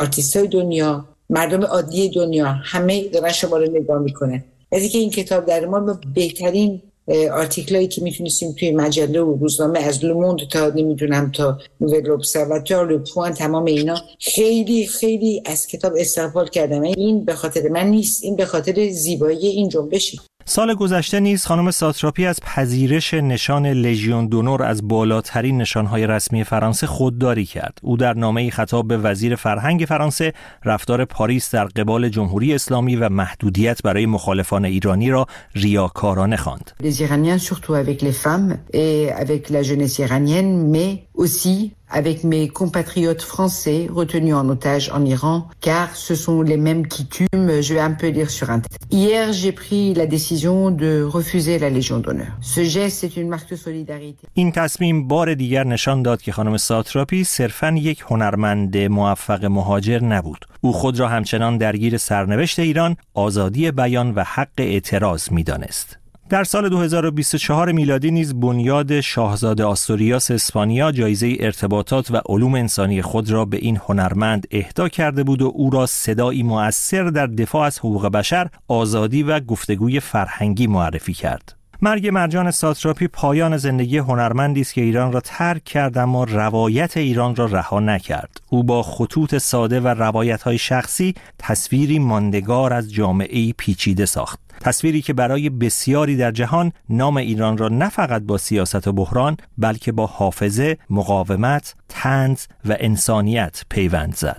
آرتیستای دنیا، مردم عادی دنیا، همه دارن شما رو نگاه میکنن. از اینکه این کتاب در ما بهترین آرتیکلایی که میتونستیم توی مجله و روزنامه از لوموند تا نمیدونم تا نوول ابزرواتوار لو پوان، تمام اینا خیلی خیلی از کتاب استقبال کردم. این به خاطر من نیست، این به خاطر زیبایی این جنبشه. سال گذشته نیز خانم ساتراپی از پذیرش نشان لژیون دونور از بالاترین نشانهای رسمی فرانسه خودداری کرد. او در نامه‌ای خطاب به وزیر فرهنگ فرانسه رفتار پاریس در قبال جمهوری اسلامی و محدودیت برای مخالفان ایرانی را ریاکارانه خواند. Les Iraniens surtout avec les femmes et avec la jeunesse iranienne mais aussi avec mes compatriotes français retenus en otage en Iran, car ce sont les mêmes qui tuent. Je vais un peu lire sur Internet. Hier, j'ai pris la décision de refuser la Légion d'honneur. Ce geste est une marque de solidarité. این تصمیم بار دیگر نشان داد که خانم ساتراپی صرفاً یک هنرمند موفق مهاجر نبود. او خود را همچنان درگیر سرنوشت ایران، آزادی بیان و حق اعتراض می‌دانست. در سال 2024 میلادی نیز بنیاد شاهزاده آستوریاس اسپانیا جایزه ارتباطات و علوم انسانی خود را به این هنرمند اهدا کرده بود و او را صدایی مؤثر در دفاع از حقوق بشر، آزادی و گفتگوی فرهنگی معرفی کرد. مرگ مرجان ساتراپی پایان زندگی هنرمندی است که ایران را ترک کرد اما روایت ایران را رها نکرد. او با خطوط ساده و روایت‌های شخصی تصویری ماندگار از جامعه‌ای پیچیده ساخت. تصویری که برای بسیاری در جهان نام ایران را نه فقط با سیاست و بحران بلکه با حافظه، مقاومت، طنز و انسانیت پیوند زد.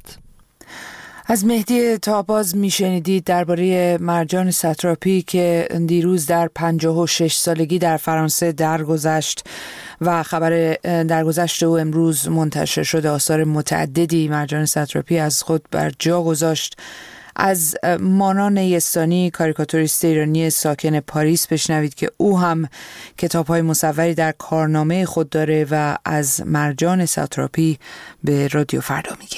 از مهدی طاهباز میشنیدید درباره مرجان ساتراپی که دیروز در 56 سالگی در فرانسه درگذشت و خبر درگذشت او امروز منتشر شده. آثار متعددی مرجان ساتراپی از خود بر جا گذاشت. از مانا نیستانی، کاریکاتوریست ایرانی ساکن پاریس، بشنوید که او هم کتاب‌های مصوری در کارنامه خود داره و از مرجان ساتراپی به رادیو فردا میگه.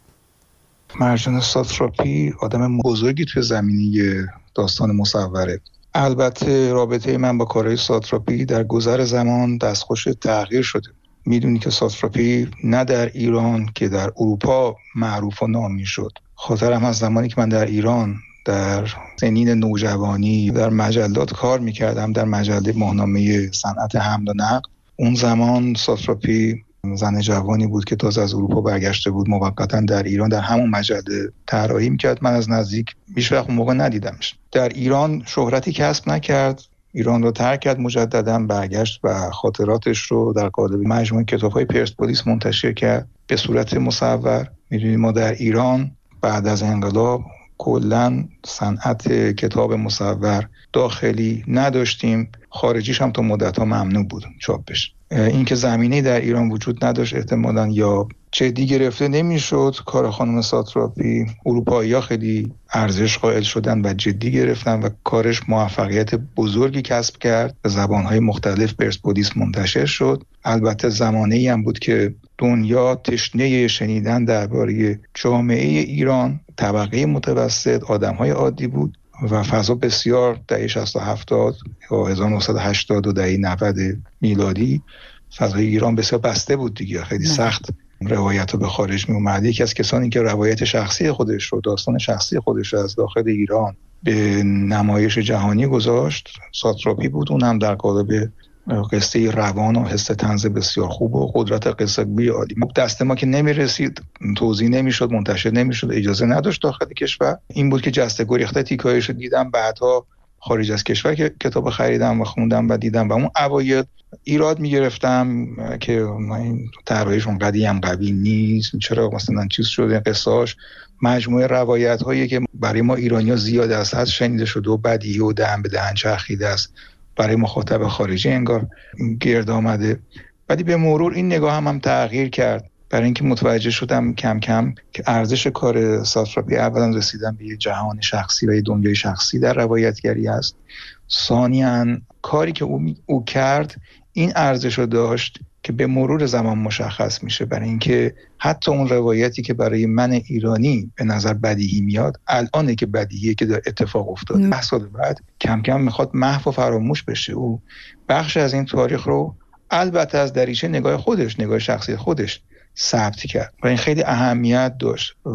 مرجان ساتراپی آدم بزرگی توی زمینه داستان مصوره. البته رابطه من با کارهای ساتراپی در گذر زمان دستخوش تغییر شده. میدونی که ساتراپی نه در ایران که در اروپا معروف و نامی شد. خاطرم از زمانی که من در ایران در سنین نوجوانی در مجلات کار میکردم، در مجله ماهنامه صنعت حمل و نقل. اون زمان ساتراپی زن جوانی بود که تازه از اروپا برگشته بود، موقتا در ایران در همون مجله طراحی میکرد. من از نزدیک هیچ وقت اون موقع ندیدمش. در ایران شهرتی کسب نکرد، ایران رو ترک کرد، مجددا برگشت و خاطراتش رو در قالب مجموعه کتاب‌های پرسپولیس منتشر کرد به صورت مصور. میدونید ما در ایران بعد از انقلاب کلاً صنعت کتاب مصور داخلی نداشتیم، خارجیش هم تا مدت‌ها ممنوع بود چاپش. این که زمینه در ایران وجود نداشت احتمالاً یا جدی گرفته نمیشد کار خانم ساتراپی. اروپایی‌ها خیلی ارزش قائل شدن و جدی گرفتن و کارش موفقیت بزرگی کسب کرد. به زبان‌های مختلف پرسپولیس منتشر شد. البته زمانه‌ای هم بود که دنیا تشنه شنیدن درباره جامعه ایران، طبقه متوسط، آدم‌های عادی بود و فضا بسیار دهه 60 و 70 یا 1980 و دهه 90 میلادی فضای ایران بسیار بسته بود دیگه. خیلی سخت روایت‌ها به خارج می اومد. یکی از کسانی که روایت شخصی خودش رو، داستان شخصی خودش رو از داخل ایران به نمایش جهانی گذاشت ساتراپی بود. اون هم در قالب قصه روان و حس طنز بسیار خوب و قدرت قصه گویی عالی. دست ما که نمیرسید، توزیع نمیشد، منتشر نمیشد، اجازه نداشت داخل کشور. این بود که جسته گریخته تیکایش دیدم، بعدها خارج از کشور که کتاب خریدم و خوندم و دیدم و اون اوایل ایراد میگرفتم که این طراحیش اونقدی هم قوی نیست، چرا مثلا چیز شده قصه‌اش. مجموعه روایت هایی که برای ما ایرانی‌ها زیاد از حد شنیده شده و بدیهی و دهن به دهن چرخیده است، برای مخاطب خارجی انگار گرد آمده. ولی به مرور این نگاه هم تغییر کرد، برای اینکه متوجه شدم کم کم که ارزش کار ساتراپی اولا رسیدن به یه جهان شخصی و یه دنیای شخصی در روایتگری است. ثانیاً کاری که او کرد این ارزش رو داشت که به مرور زمان مشخص میشه، برای اینکه حتی اون روایتی که برای من ایرانی به نظر بدیهی میاد الانه که بدیهیه که در اتفاق افتاد. 10 سال بعد کم کم میخواد محو و فراموش بشه. او بخش از این تاریخ رو البته از دریچه نگاه خودش، نگاه شخصی خودش ثبت کرد و این خیلی اهمیت داشت.